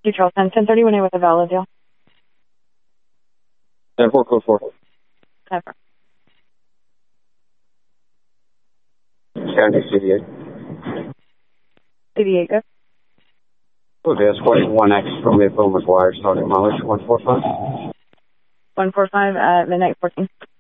Charles 1031A with a valid deal. 10-4, code 4. 10-4. County CD8. CD8, good. Okay, that's question 1X from the phone with wires, starting mileage 145. 145 at midnight 14.